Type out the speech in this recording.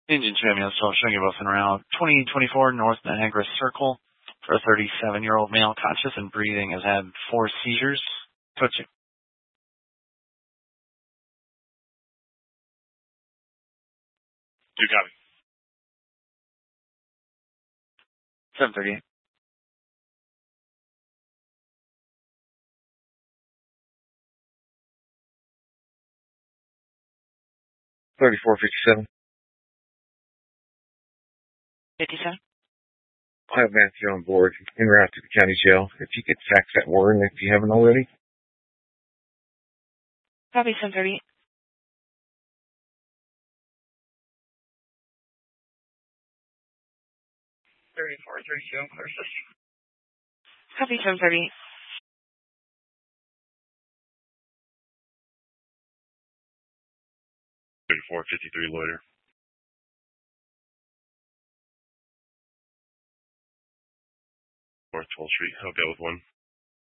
Engine Champion, so showing you both in route 2024 North Niagara Circle for a 37-year-old male, conscious and breathing, has had 4 seizures. Coaching. Do copy. 738. 3457. 57. I have Matthew on board, en route to the county jail. If you could fax that word if you haven't already. Copy 738. 3432 versus. Copy 738. 3453 loiter. North 12th Street. I'll go with 1.